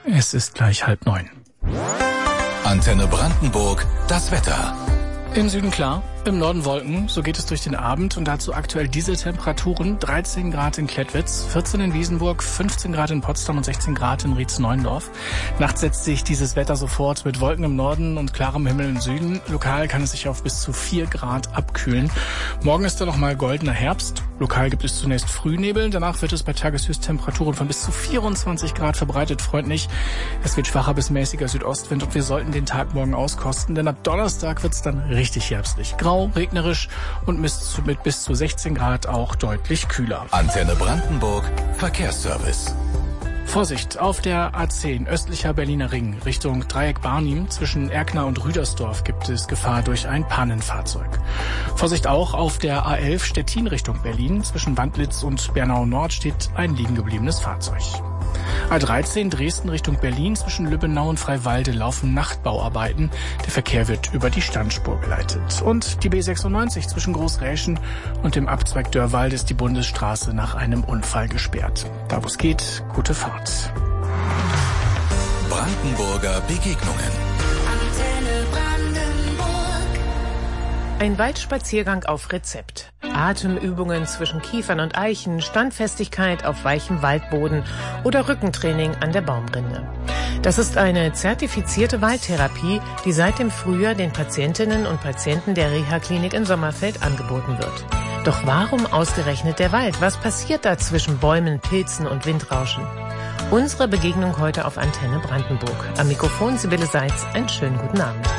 Es ist gleich 8:30. Antenne Brandenburg, das Wetter. Im Süden klar, im Norden Wolken, so geht es durch den Abend und dazu aktuell diese Temperaturen: 13 Grad in Klettwitz, 14 in Wiesenburg, 15 Grad in Potsdam und 16 Grad in Rietz-Neuendorf. Nachts setzt sich dieses Wetter sofort mit Wolken im Norden und klarem Himmel im Süden. Lokal kann es sich auf bis zu 4 Grad abkühlen. Morgen ist dann nochmal goldener Herbst. Lokal gibt es zunächst Frühnebel, danach wird es bei Tageshöchsttemperaturen von bis zu 24 Grad verbreitet freundlich. Es wird schwacher bis mäßiger Südostwind und wir sollten den Tag morgen auskosten, denn ab Donnerstag wird es dann richtig herbstlich. Grau, regnerisch und mit bis zu 16 Grad auch deutlich kühler. Antenne Brandenburg, Verkehrsservice. Vorsicht, auf der A10 östlicher Berliner Ring Richtung Dreieck Barnim zwischen Erkner und Rüdersdorf gibt es Gefahr durch ein Pannenfahrzeug. Vorsicht auch auf der A11 Stettin Richtung Berlin zwischen Wandlitz und Bernau Nord steht ein liegen gebliebenes Fahrzeug. A13 Dresden Richtung Berlin zwischen Lübbenau und Freiwalde laufen Nachtbauarbeiten. Der Verkehr wird über die Standspur geleitet. Und die B96 zwischen Großräschen und dem Abzweig Dörrwald ist die Bundesstraße nach einem Unfall gesperrt. Da wo es geht, gute Fahrt. Brandenburger Begegnungen. Ein Waldspaziergang auf Rezept. Atemübungen zwischen Kiefern und Eichen, Standfestigkeit auf weichem Waldboden oder Rückentraining an der Baumrinde. Das ist eine zertifizierte Waldtherapie, die seit dem Frühjahr den Patientinnen und Patienten der Reha-Klinik in Sommerfeld angeboten wird. Doch warum ausgerechnet der Wald? Was passiert da zwischen Bäumen, Pilzen und Windrauschen? Unsere Begegnung heute auf Antenne Brandenburg. Am Mikrofon Sibylle Seitz. Einen schönen guten Abend.